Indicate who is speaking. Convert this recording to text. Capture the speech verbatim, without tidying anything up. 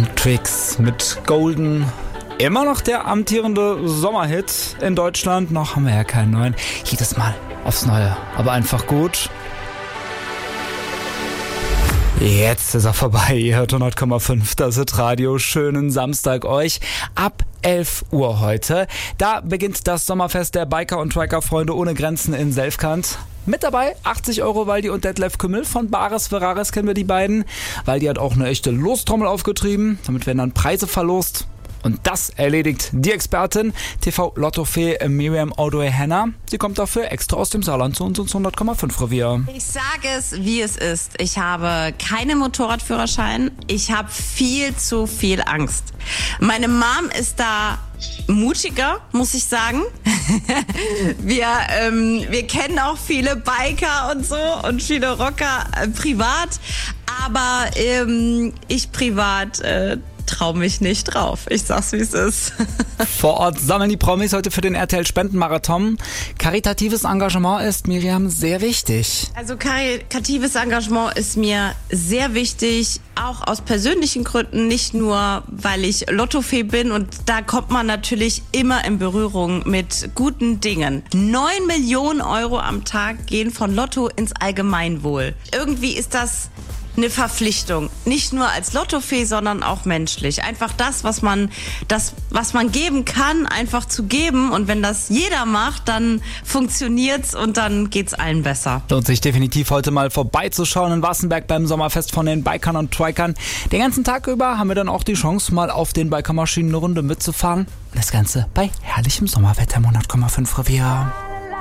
Speaker 1: Tricks mit Golden. Immer noch der amtierende Sommerhit in Deutschland. Noch haben wir ja keinen neuen. Jedes Mal aufs Neue, aber einfach gut. Jetzt ist er vorbei. Ihr hört hundert Komma fünf, das ist Radio. Schönen Samstag euch. Ab elf Uhr heute. Da beginnt das Sommerfest der Biker- und Triker-Freunde ohne Grenzen in Selfkant. Mit dabei achtzig Euro Waldi und Detlef Kümmel von Bares Ferraris kennen wir die beiden. Waldi hat auch eine echte Lostrommel aufgetrieben. Damit werden dann Preise verlost. Und das erledigt die Expertin, T V-Lottofee Miriam Odoe-Henner. Sie kommt dafür extra aus dem Saarland zu uns ins hundert Komma fünf Revier.
Speaker 2: Ich sage es, wie es ist. Ich habe keinen Motorradführerschein. Ich habe viel zu viel Angst. Meine Mom ist da mutiger, muss ich sagen. wir, ähm, wir kennen auch viele Biker und so und viele Rocker äh, privat. Aber ähm, ich privat äh, trau mich nicht drauf. Ich sag's, wie es ist.
Speaker 1: Vor Ort sammeln die Promis heute für den R T L-Spendenmarathon. Karitatives Engagement ist, Miriam, sehr wichtig.
Speaker 2: Also karitatives Engagement ist mir sehr wichtig, auch aus persönlichen Gründen, nicht nur, weil ich Lottofee bin und da kommt man natürlich immer in Berührung mit guten Dingen. Neun Millionen Euro am Tag gehen von Lotto ins Allgemeinwohl. Irgendwie ist das eine Verpflichtung, nicht nur als Lottofee, sondern auch menschlich. Einfach das, was man, das, was man geben kann, einfach zu geben. Und wenn das jeder macht, dann funktioniert's und dann geht's allen besser.
Speaker 1: Lohnt sich definitiv heute mal vorbeizuschauen in Wassenberg beim Sommerfest von den Bikern und Trikern. Den ganzen Tag über haben wir dann auch die Chance, mal auf den Bikermaschinen eine Runde mitzufahren. Das Ganze bei herrlichem Sommerwetter im hundert Komma fünf Revier.